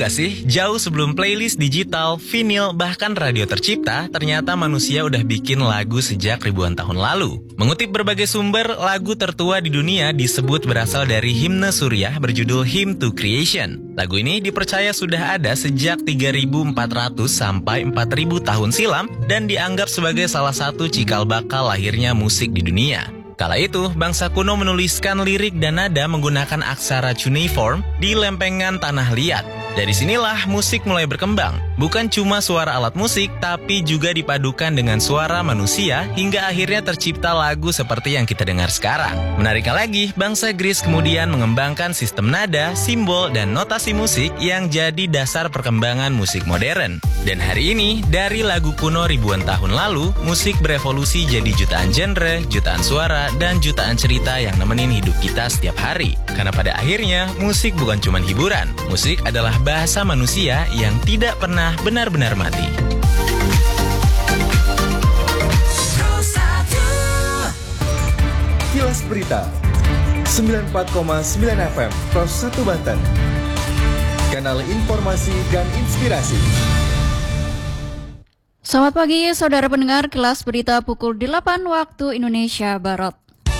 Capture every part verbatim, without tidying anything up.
gak sih, jauh sebelum playlist digital, vinyl, bahkan radio tercipta, ternyata manusia udah bikin lagu sejak ribuan tahun lalu. Mengutip berbagai sumber, lagu tertua di dunia disebut berasal dari himne Suriah berjudul Hymn to Creation. Lagu ini dipercaya sudah ada sejak tiga ribu empat ratus sampai empat ribu tahun silam dan dianggap sebagai salah satu cikal bakal lahirnya musik di dunia. Kala itu, bangsa kuno menuliskan lirik dan nada menggunakan aksara cuneiform di lempengan tanah liat. Dari sinilah musik mulai berkembang. Bukan cuma suara alat musik, tapi juga dipadukan dengan suara manusia hingga akhirnya tercipta lagu seperti yang kita dengar sekarang. Menariknya lagi, bangsa Gris kemudian mengembangkan sistem nada, simbol, dan notasi musik yang jadi dasar perkembangan musik modern. Dan hari ini, dari lagu kuno ribuan tahun lalu, musik berevolusi jadi jutaan genre, jutaan suara, dan jutaan cerita yang nemenin hidup kita setiap hari. Karena pada akhirnya, musik bukan cuma hiburan. Musik adalah bahasa manusia yang tidak pernah benar-benar mati. Kilas Berita sembilan puluh empat koma sembilan F M Pros satu Banten. Kanal informasi dan inspirasi. Selamat pagi saudara pendengar, Kilas Berita pukul delapan waktu Indonesia Barat.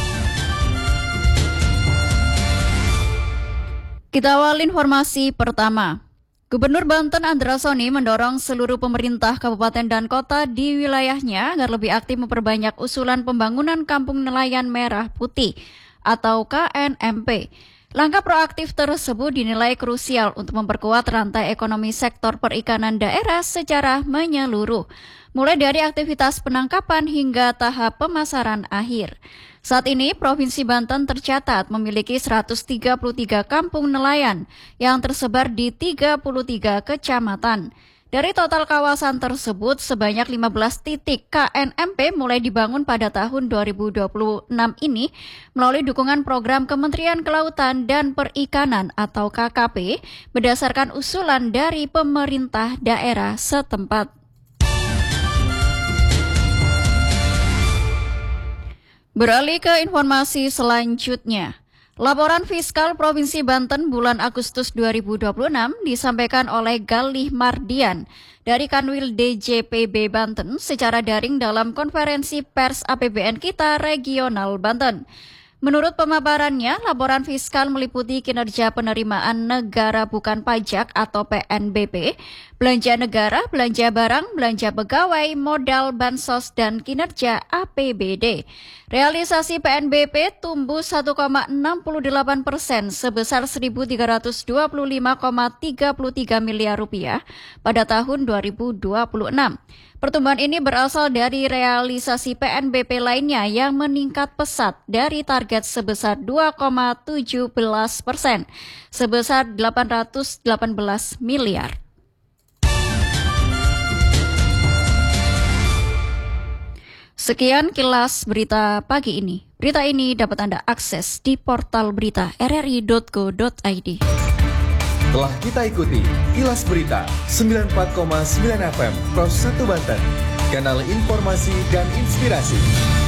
Kita awal informasi pertama. Gubernur Banten Andra Soni mendorong seluruh pemerintah kabupaten dan kota di wilayahnya agar lebih aktif memperbanyak usulan pembangunan Kampung Nelayan Merah Putih atau K N M P. Langkah proaktif tersebut dinilai krusial untuk memperkuat rantai ekonomi sektor perikanan daerah secara menyeluruh, mulai dari aktivitas penangkapan hingga tahap pemasaran akhir. Saat ini, Provinsi Banten tercatat memiliki seratus tiga puluh tiga kampung nelayan yang tersebar di tiga puluh tiga kecamatan. Dari total kawasan tersebut, sebanyak lima belas titik K N M P mulai dibangun pada tahun dua ribu dua puluh enam ini melalui dukungan program Kementerian Kelautan dan Perikanan atau K K P berdasarkan usulan dari pemerintah daerah setempat. Beralih ke informasi selanjutnya. Laporan fiskal Provinsi Banten bulan Agustus dua ribu dua puluh enam disampaikan oleh Galih Mardian dari Kanwil D J P B Banten secara daring dalam konferensi pers A P B N Kita Regional Banten. Menurut pemaparannya, laporan fiskal meliputi kinerja penerimaan negara bukan pajak atau P N B P, belanja negara, belanja barang, belanja pegawai, modal, bansos, dan kinerja A P B D. Realisasi P N B P tumbuh satu koma enam delapan persen sebesar seribu tiga ratus dua puluh lima koma tiga tiga miliar rupiah pada tahun dua ribu dua puluh enam. Pertumbuhan ini berasal dari realisasi P N B P lainnya yang meningkat pesat dari target sebesar dua koma tujuh belas persen, sebesar delapan ratus delapan belas miliar. Sekian kilas berita pagi ini. Berita ini dapat Anda akses di portal berita r r i dot go dot i d. Telah kita ikuti Kilas Berita sembilan puluh empat koma sembilan F M Pros satu Banten. Kanal informasi dan inspirasi.